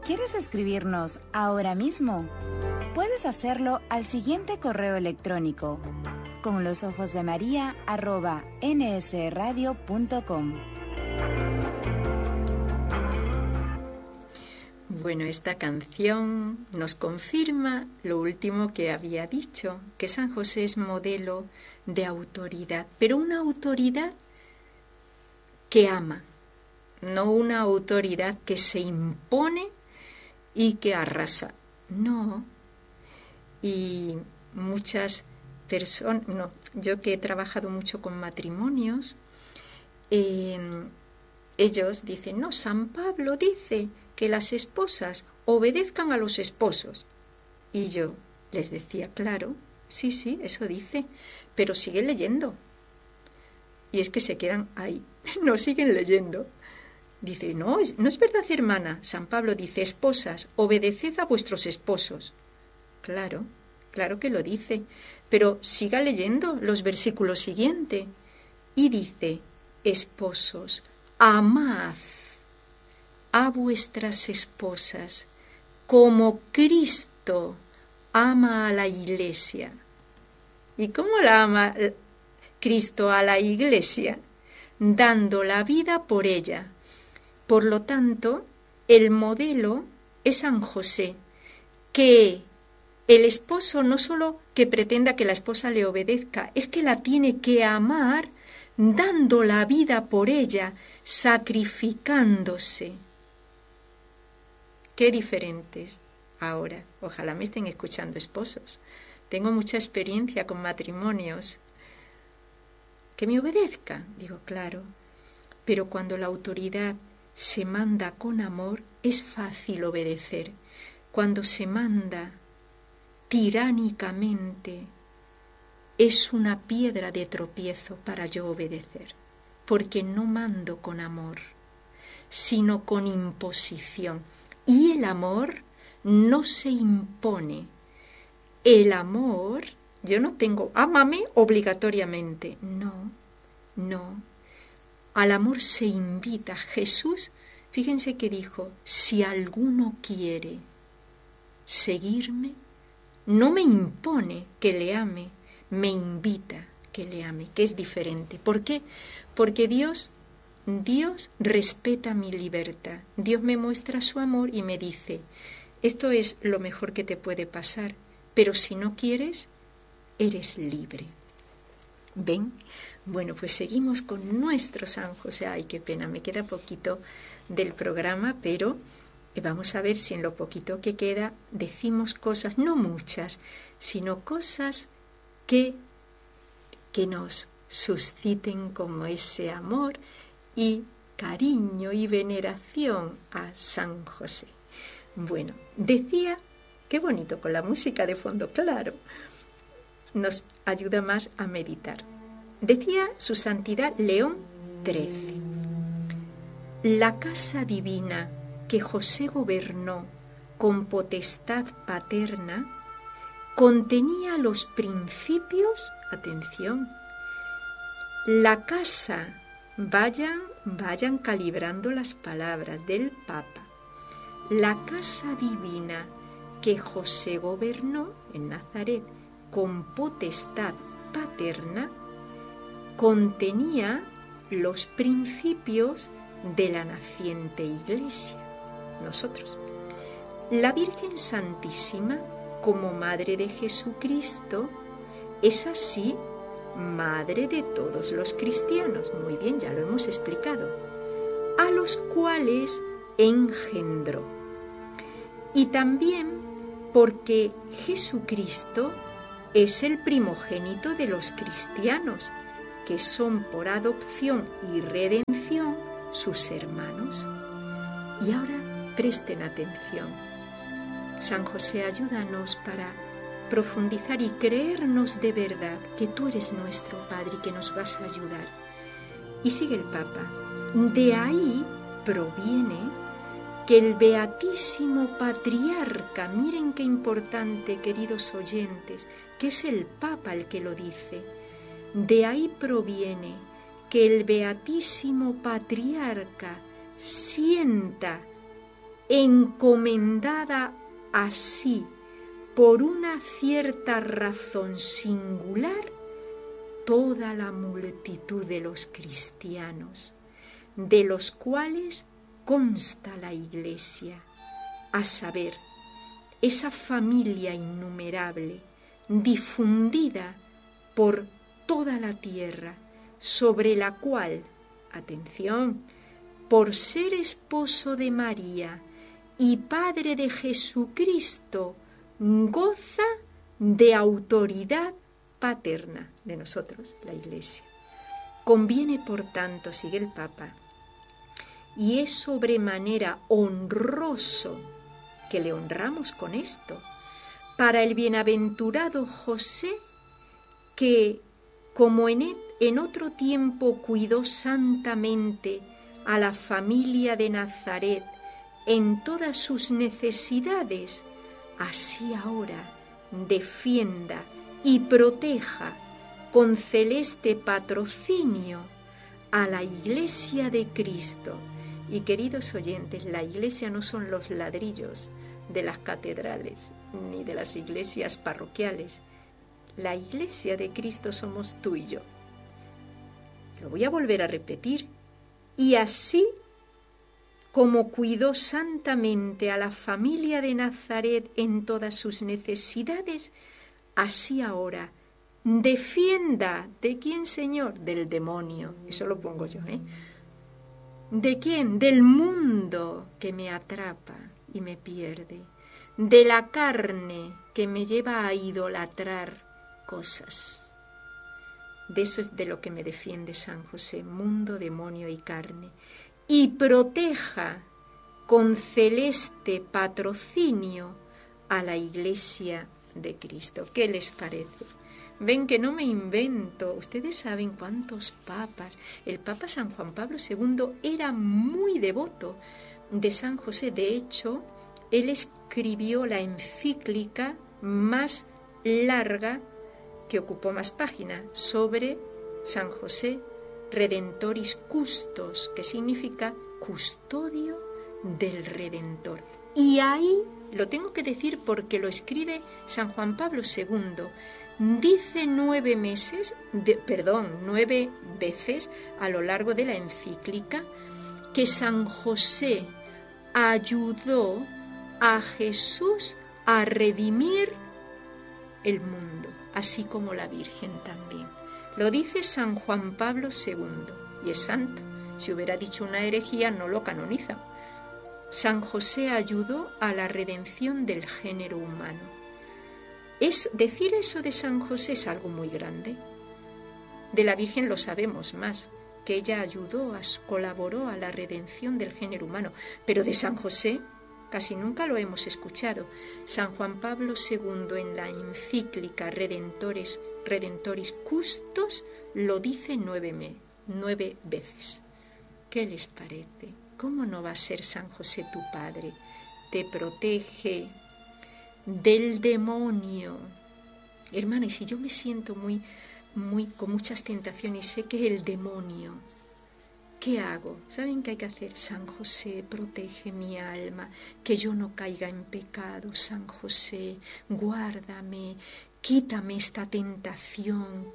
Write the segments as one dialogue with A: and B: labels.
A: ¿Quieres escribirnos ahora mismo? Puedes hacerlo al siguiente correo electrónico: conlosojosdemaria@nsradio.com.
B: Bueno, esta canción nos confirma lo último que había dicho, que San José es modelo de autoridad, pero una autoridad que ama, no una autoridad que se impone y que arrasa. No. Y muchas personas, no, yo que he trabajado mucho con matrimonios, ellos dicen, no, San Pablo dice que las esposas obedezcan a los esposos. Y yo les decía, claro, sí, eso dice, pero sigue leyendo. Y es que se quedan ahí, no siguen leyendo. Dice, no es verdad, hermana. San Pablo dice, esposas, obedeced a vuestros esposos. Claro que lo dice, pero siga leyendo los versículos siguientes. Y dice, esposos, amad a vuestras esposas como Cristo ama a la Iglesia. ¿Y cómo la ama Cristo a la Iglesia? Dando la vida por ella. Por lo tanto, el modelo es San José, que el esposo no solo que pretenda que la esposa le obedezca, es que la tiene que amar dando la vida por ella, sacrificándose. Qué diferentes ahora. Ojalá me estén escuchando esposos. Tengo mucha experiencia con matrimonios. Que me obedezca, digo, claro. Pero cuando la autoridad se manda con amor, es fácil obedecer. Cuando se manda tiránicamente, es una piedra de tropiezo para yo obedecer, porque no mando con amor, sino con imposición. Y el amor no se impone. El amor, yo no tengo, ámame obligatoriamente. No. Al amor se invita. Jesús, fíjense que dijo, si alguno quiere seguirme, no me impone que le ame, me invita que le ame, que es diferente. ¿Por qué? Porque Dios respeta mi libertad. Dios me muestra su amor y me dice, esto es lo mejor que te puede pasar, pero si no quieres, eres libre. ¿Ven? Bueno, pues seguimos con nuestro San José. Ay, qué pena, me queda poquito del programa, pero vamos a ver si en lo poquito que queda decimos cosas, no muchas, sino cosas que nos susciten como ese amor y cariño y veneración a San José. Bueno, decía, qué bonito con la música de fondo, claro, nos ayuda más a meditar. Decía su santidad León XIII, la casa divina que José gobernó con potestad paterna contenía los principios, atención, la casa, vayan calibrando las palabras del Papa, la casa divina que José gobernó en Nazaret con potestad paterna contenía los principios de la naciente Iglesia, nosotros. La Virgen Santísima, como Madre de Jesucristo, es así Madre de todos los cristianos. Muy bien, ya lo hemos explicado. A los cuales engendró. Y también porque Jesucristo es el primogénito de los cristianos, que son por adopción y redención sus hermanos. Y ahora presten atención. San José, ayúdanos para profundizar y creernos de verdad que tú eres nuestro Padre y que nos vas a ayudar. Y sigue el Papa. De ahí proviene que el Beatísimo Patriarca, miren qué importante, queridos oyentes, que es el Papa el que lo dice. De ahí proviene que el Beatísimo Patriarca sienta encomendada así por una cierta razón singular, toda la multitud de los cristianos, de los cuales consta la Iglesia, a saber, esa familia innumerable, difundida por toda la tierra, sobre la cual, atención, por ser esposo de María y padre de Jesucristo, goza de autoridad paterna de nosotros, la Iglesia. Conviene, por tanto, sigue el Papa, y es sobremanera honroso que le honramos con esto, para el bienaventurado José, que, como en otro tiempo cuidó santamente a la familia de Nazaret en todas sus necesidades, así ahora defienda y proteja con celeste patrocinio a la Iglesia de Cristo. Y queridos oyentes, la Iglesia no son los ladrillos de las catedrales ni de las iglesias parroquiales. La Iglesia de Cristo somos tú y yo. Lo voy a volver a repetir. Y así como cuidó santamente a la familia de Nazaret en todas sus necesidades, así ahora defienda. ¿De quién, Señor? Del demonio. Eso lo pongo yo, ¿eh? ¿De quién? Del mundo que me atrapa y me pierde. De la carne que me lleva a idolatrar cosas. De eso es de lo que me defiende San José, mundo, demonio y carne. Y proteja con celeste patrocinio a la Iglesia de Cristo. ¿Qué les parece? Ven que no me invento. Ustedes saben cuántos papas. El Papa San Juan Pablo II era muy devoto de San José. De hecho, él escribió la encíclica más larga, que ocupó más páginas, sobre San José, Redentoris Custos, que significa custodio del Redentor. Y ahí, lo tengo que decir porque lo escribe San Juan Pablo II, dice 9 veces a lo largo de la encíclica que San José ayudó a Jesús a redimir el mundo, así como la Virgen también. Lo dice San Juan Pablo II y es santo. Si hubiera dicho una herejía no lo canoniza. San José ayudó a la redención del género humano. Decir eso de San José es algo muy grande. De la Virgen lo sabemos más, que ella colaboró a la redención del género humano, pero de San José casi nunca lo hemos escuchado. San Juan Pablo II en la encíclica Redentoris Custos lo dice 9 veces. ¿Qué les parece? ¿Cómo no va a ser San José tu padre? Te protege del demonio. Hermana, y si yo me siento muy con muchas tentaciones y sé que es el demonio, ¿qué hago? ¿Saben qué hay que hacer? San José, protege mi alma, que yo no caiga en pecado. San José, guárdame, quítame esta tentación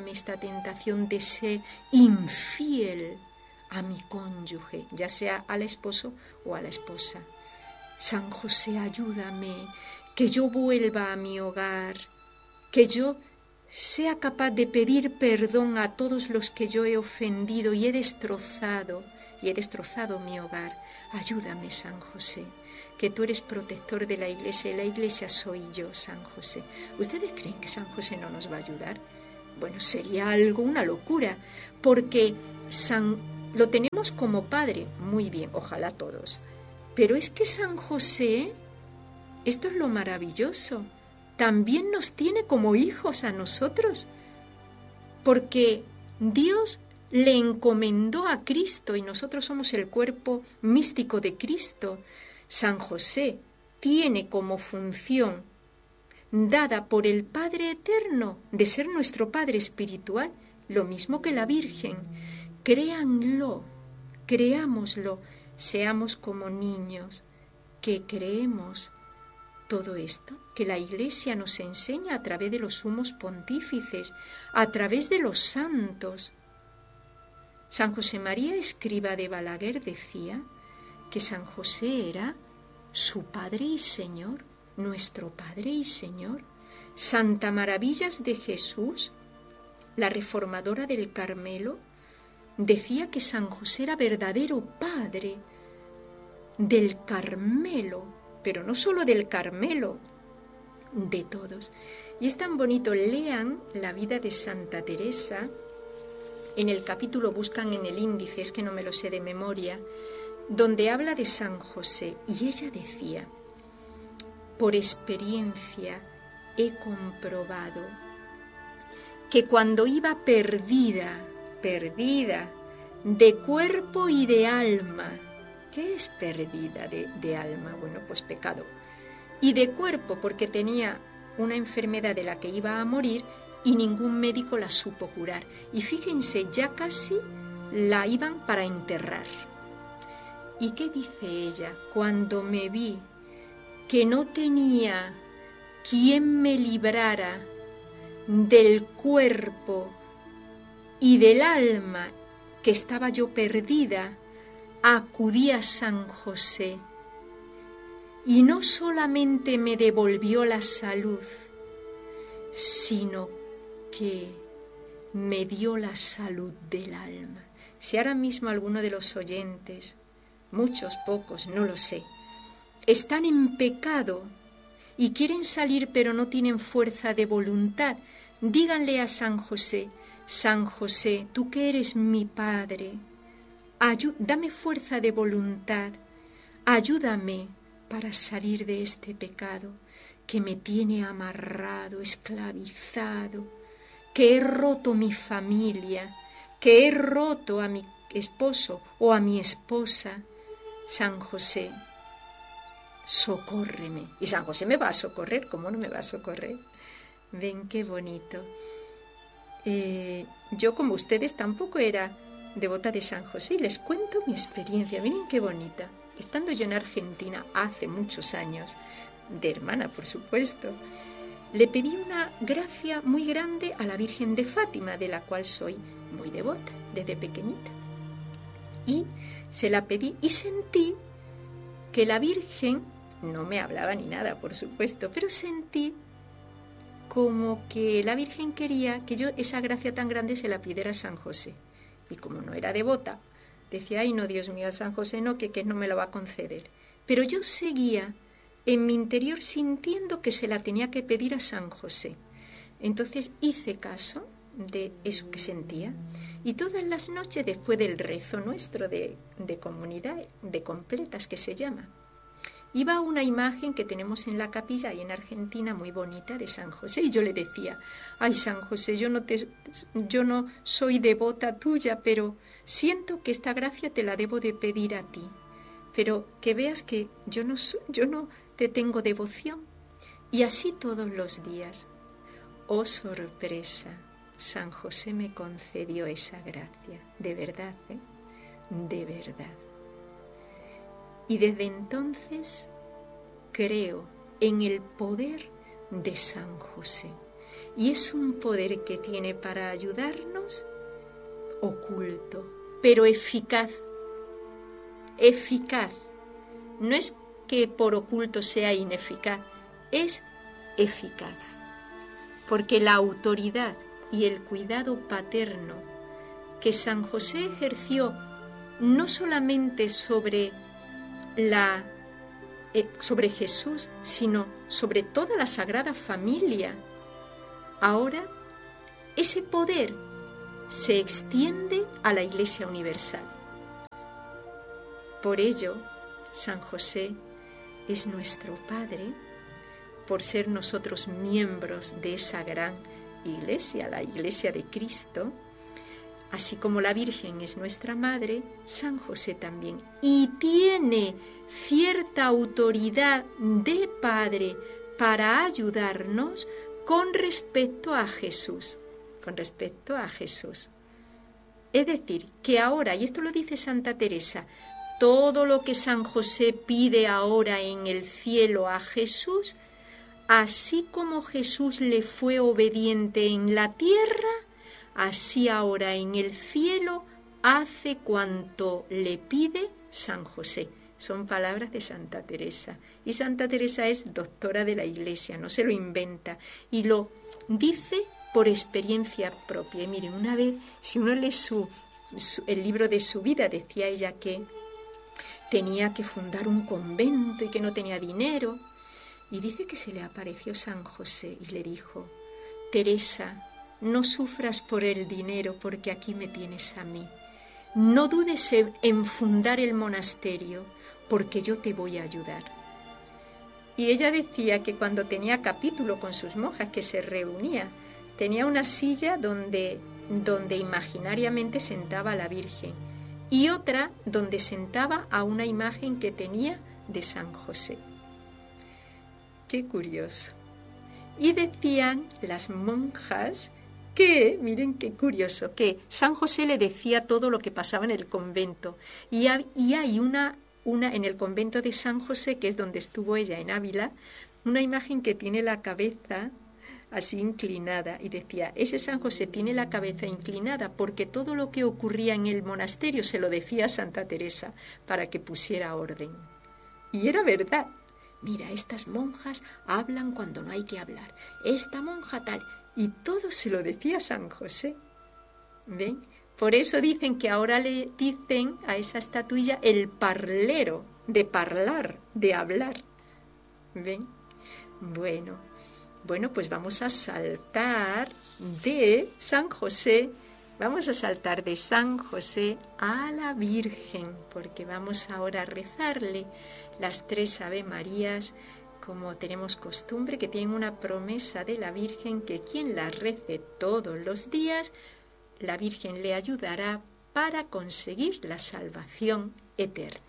B: de ser infiel a mi cónyuge, ya sea al esposo o a la esposa. San José, ayúdame, que yo vuelva a mi hogar, que yo sea capaz de pedir perdón a todos los que yo he ofendido y he destrozado mi hogar. Ayúdame, San José, que tú eres protector de la Iglesia y la Iglesia soy yo, San José. ¿Ustedes creen que San José no nos va a ayudar? Bueno, sería una locura, porque lo tenemos como padre, muy bien, ojalá todos. Pero es que San José, esto es lo maravilloso, también nos tiene como hijos a nosotros, porque Dios le encomendó a Cristo y nosotros somos el cuerpo místico de Cristo. San José tiene como función dada por el Padre Eterno de ser nuestro Padre espiritual, lo mismo que la Virgen. Créanlo, creámoslo, seamos como niños que creemos todo esto, que la Iglesia nos enseña a través de los sumos pontífices, a través de los santos. San José María Escrivá de Balaguer decía que San José era su Padre y Señor, nuestro Padre y Señor. Santa Maravillas de Jesús, la reformadora del Carmelo, decía que San José era verdadero Padre del Carmelo, pero no solo del Carmelo, de todos. Y es tan bonito, lean la vida de Santa Teresa, en el capítulo, buscan en el índice, es que no me lo sé de memoria, donde habla de San José, y ella decía: por experiencia he comprobado que cuando iba perdida de cuerpo y de alma, ¿qué es perdida de alma? Bueno, pues pecado. Y de cuerpo, porque tenía una enfermedad de la que iba a morir y ningún médico la supo curar. Y fíjense, ya casi la iban para enterrar. ¿Y qué dice ella? Cuando me vi que no tenía quien me librara del cuerpo y del alma, que estaba yo perdida, acudí a San José, y no solamente me devolvió la salud, sino que me dio la salud del alma. Si ahora mismo alguno de los oyentes, muchos, pocos, no lo sé, están en pecado y quieren salir pero no tienen fuerza de voluntad, díganle a San José: San José, tú que eres mi Padre, dame fuerza de voluntad, ayúdame para salir de este pecado que me tiene amarrado, esclavizado, que he roto mi familia, que he roto a mi esposo o a mi esposa. San José, socórreme. Y San José me va a socorrer, ¿cómo no me va a socorrer? Ven qué bonito. Yo, como ustedes, tampoco era devota de San José, y les cuento mi experiencia. Miren qué bonita. Estando yo en Argentina hace muchos años, de hermana por supuesto, le pedí una gracia muy grande a la Virgen de Fátima, de la cual soy muy devota desde pequeñita. Y se la pedí y sentí que la Virgen, no me hablaba ni nada por supuesto, pero sentí como que la Virgen quería que yo esa gracia tan grande se la pidiera a San José. Y como no era devota, decía: ay no, Dios mío, a San José no, que no me lo va a conceder. Pero yo seguía en mi interior sintiendo que se la tenía que pedir a San José. Entonces hice caso de eso que sentía, y todas las noches, después del rezo nuestro de comunidad, de completas que se llama, iba a una imagen que tenemos en la capilla ahí en Argentina, muy bonita, de San José, y yo le decía: ay San José, yo no soy devota tuya, pero siento que esta gracia te la debo de pedir a ti, pero que veas que yo no te tengo devoción. Y así todos los días. Oh sorpresa, San José me concedió esa gracia, de verdad, de verdad. Y desde entonces creo en el poder de San José. Y es un poder que tiene para ayudarnos oculto, pero eficaz. Eficaz. No es que por oculto sea ineficaz, es eficaz. Porque la autoridad y el cuidado paterno que San José ejerció no solamente sobre Jesús, sino sobre toda la Sagrada Familia, ahora ese poder se extiende a la Iglesia Universal. Por ello, San José es nuestro Padre, por ser nosotros miembros de esa gran Iglesia, la Iglesia de Cristo. Así como la Virgen es nuestra Madre, San José también. Y tiene cierta autoridad de Padre para ayudarnos con respecto a Jesús. Con respecto a Jesús. Es decir, que ahora, y esto lo dice Santa Teresa, todo lo que San José pide ahora en el cielo a Jesús, así como Jesús le fue obediente en la tierra, así ahora en el cielo hace cuanto le pide San José. Son palabras de Santa Teresa. Y Santa Teresa es doctora de la Iglesia, no se lo inventa. Y lo dice por experiencia propia. Y miren, una vez, si uno lee el libro de su vida, decía ella que tenía que fundar un convento y que no tenía dinero. Y dice que se le apareció San José y le dijo: Teresa, no sufras por el dinero porque aquí me tienes a mí. No dudes en fundar el monasterio porque yo te voy a ayudar. Y ella decía que cuando tenía capítulo con sus monjas, que se reunía, tenía una silla donde imaginariamente sentaba a la Virgen y otra donde sentaba a una imagen que tenía de San José. Qué curioso. Y decían las monjas que, miren qué curioso, que San José le decía todo lo que pasaba en el convento. Y hay una en el convento de San José, que es donde estuvo ella en Ávila, una imagen que tiene la cabeza así inclinada. Y decía, ese San José tiene la cabeza inclinada porque todo lo que ocurría en el monasterio se lo decía a Santa Teresa para que pusiera orden. Y era verdad. Mira, estas monjas hablan cuando no hay que hablar. Esta monja tal. Y todo se lo decía San José. ¿Ven? Por eso dicen que ahora le dicen a esa estatuilla el parlero, de parlar, de hablar. ¿Ven? Bueno, pues vamos a saltar de San José. Vamos a saltar de San José a la Virgen, porque vamos ahora a rezarle las 3 Ave Marías, como tenemos costumbre, que tienen una promesa de la Virgen, que quien la rece todos los días, la Virgen le ayudará para conseguir la salvación eterna.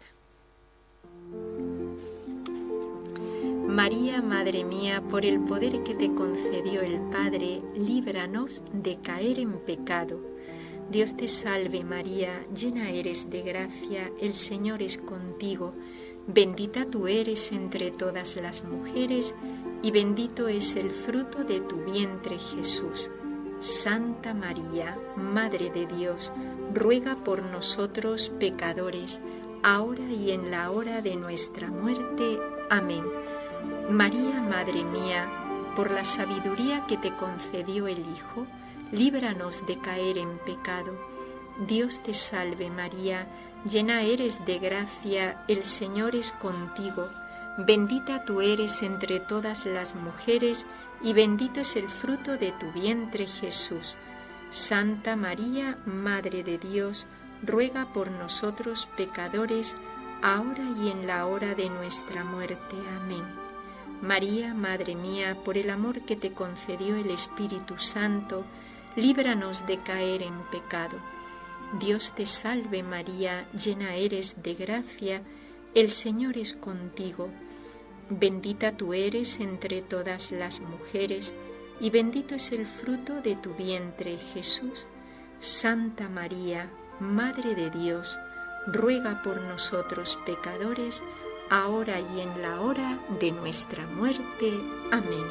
B: María, Madre mía, por el poder que te concedió el Padre, líbranos de caer en pecado. Dios te salve María, llena eres de gracia, el Señor es contigo. Bendita tú eres entre todas las mujeres, y bendito es el fruto de tu vientre Jesús. Santa María, Madre de Dios, ruega por nosotros pecadores, ahora y en la hora de nuestra muerte. Amén. María, Madre mía, por la sabiduría que te concedió el Hijo, líbranos de caer en pecado. Dios te salve María, llena eres de gracia, el Señor es contigo. Bendita tú eres entre todas las mujeres, y bendito es el fruto de tu vientre Jesús. Santa María, Madre de Dios, ruega por nosotros pecadores, ahora y en la hora de nuestra muerte. Amén. María, Madre mía, por el amor que te concedió el Espíritu Santo, líbranos de caer en pecado. Dios te salve María, llena eres de gracia, el Señor es contigo. Bendita tú eres entre todas las mujeres, y bendito es el fruto de tu vientre Jesús. Santa María, Madre de Dios, ruega por nosotros pecadores, ahora y en la hora de nuestra muerte. Amén.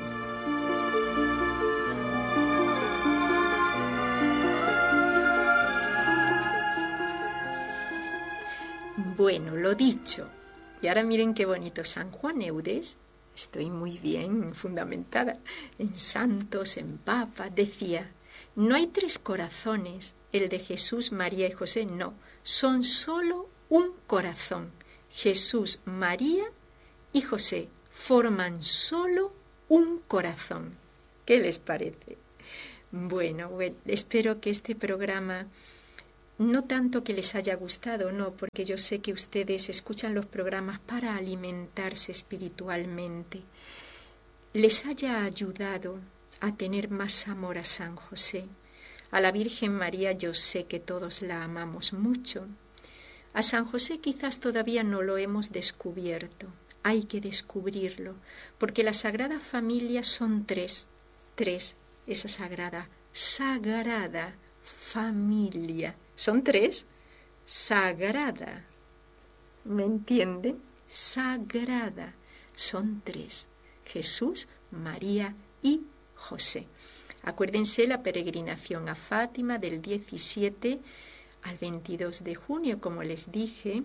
B: Bueno, lo dicho. Y ahora miren qué bonito. San Juan Eudes, estoy muy bien fundamentada en santos, en papas, decía, no hay 3 corazones, el de Jesús, María y José, no, son solo un corazón. Jesús, María y José forman solo un corazón. ¿Qué les parece? Bueno, espero que este programa, no tanto que les haya gustado, no, porque yo sé que ustedes escuchan los programas para alimentarse espiritualmente, les haya ayudado a tener más amor a San José. A la Virgen María yo sé que todos la amamos mucho. A San José quizás todavía no lo hemos descubierto. Hay que descubrirlo, porque la Sagrada Familia son tres, esa sagrada familia. Son 3, sagrada ¿Me entienden? Sagrada. Son 3. Jesús, María y José. Acuérdense la peregrinación a Fátima del 17 al 22 de junio, como les dije.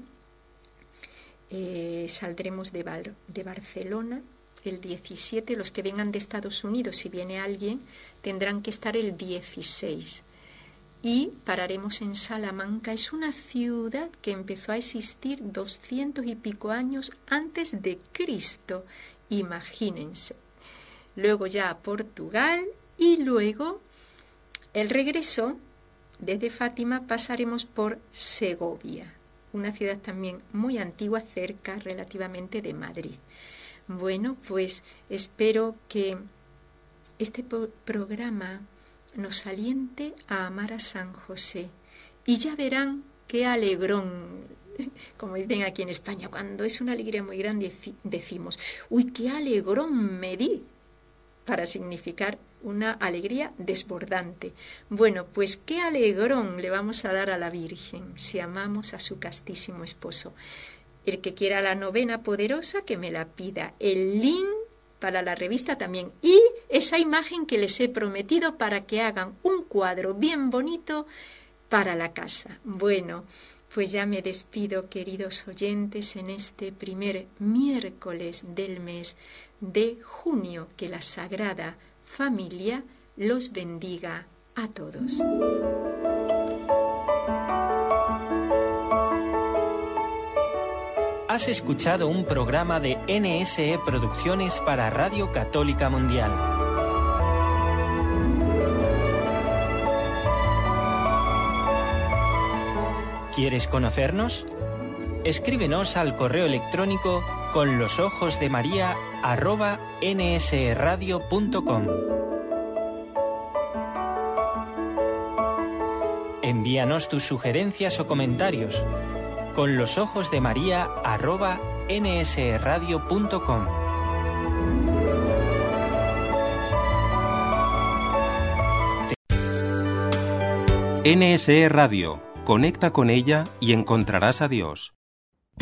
B: Saldremos de Barcelona el 17. Los que vengan de Estados Unidos, si viene alguien, tendrán que estar el 16. Y pararemos en Salamanca. Es una ciudad que empezó a existir 200 y pico años antes de Cristo. Imagínense. Luego ya a Portugal y luego el regreso desde Fátima pasaremos por Segovia, una ciudad también muy antigua, cerca relativamente de Madrid. Bueno, pues espero que este programa nos aliente a amar a San José. Y ya verán qué alegrón, como dicen aquí en España, cuando es una alegría muy grande decimos, uy, qué alegrón me di, para significar una alegría desbordante. Bueno, pues qué alegrón le vamos a dar a la Virgen si amamos a su castísimo esposo. El que quiera la novena poderosa, que me la pida. El link para la revista también. Y esa imagen que les he prometido para que hagan un cuadro bien bonito para la casa. Bueno, pues ya me despido, queridos oyentes, en este primer miércoles del mes de junio. Que la Sagrada Familia los bendiga a todos.
C: Has escuchado un programa de NSE Producciones para Radio Católica Mundial. ¿Quieres conocernos? Escríbenos al correo electrónico conlosojosdemaria@nsradio.com. Envíanos tus sugerencias o comentarios conlosojosdemaria@nsradio.com.
D: NSE Radio. Conecta con ella y encontrarás a Dios.